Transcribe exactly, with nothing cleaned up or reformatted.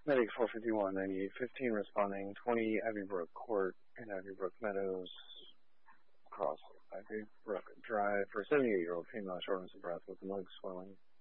Medic four fifty-one, ninety-eight fifteen responding, twenty Ivy Brook Court in Ivy Brook Meadows, across Ivy Brook Drive for a seventy-eight-year-old female, shortness of breath with the leg swelling.